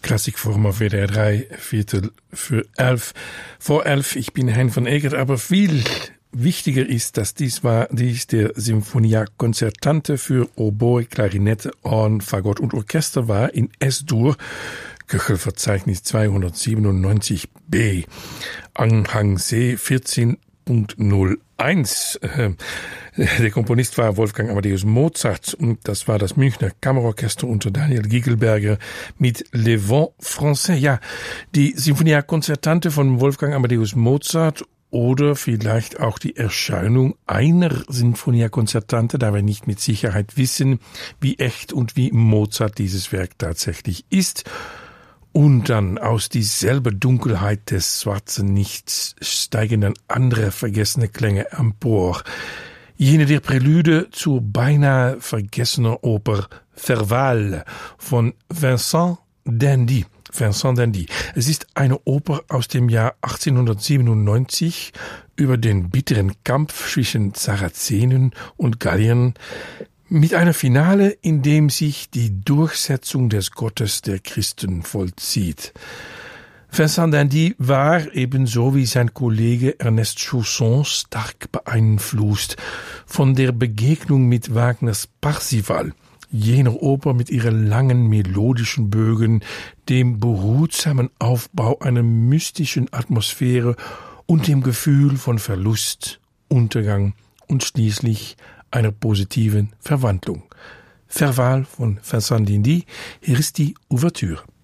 Klassikform auf WDR 3, Viertel für 11. Vor 11, ich bin Hein van Egert, aber viel wichtiger ist, dass dies der Sinfonia Concertante für Oboe, Klarinette, Horn, Fagott und Orchester war in S-Dur, Köchelverzeichnis 297b, Anhang C 14.01. Der Komponist war Wolfgang Amadeus Mozart und das war das Münchner Kammerorchester unter Daniel Gigelberger mit Les Vents Français. Ja, die Sinfonia Concertante von Wolfgang Amadeus Mozart oder vielleicht auch die Erscheinung einer Sinfonia Concertante, da wir nicht mit Sicherheit wissen, wie echt und wie Mozart dieses Werk tatsächlich ist. Und dann aus dieselbe Dunkelheit des schwarzen Nichts steigen dann andere vergessene Klänge empor. Jene der Prälude zur beinahe vergessenen Oper Ferval von Vincent d'Indy. Vincent d'Indy. Es ist eine Oper aus dem Jahr 1897 über den bitteren Kampf zwischen Sarazenen und Galliern mit einer Finale, in dem sich die Durchsetzung des Gottes der Christen vollzieht. Vincent d'Indy war ebenso wie sein Kollege Ernest Chausson stark beeinflusst von der Begegnung mit Wagners Parzival, jener Oper mit ihren langen melodischen Bögen, dem behutsamen Aufbau einer mystischen Atmosphäre und dem Gefühl von Verlust, Untergang und schließlich einer positiven Verwandlung. Ferval von Vincent d'Indy, hier ist die Ouvertüre.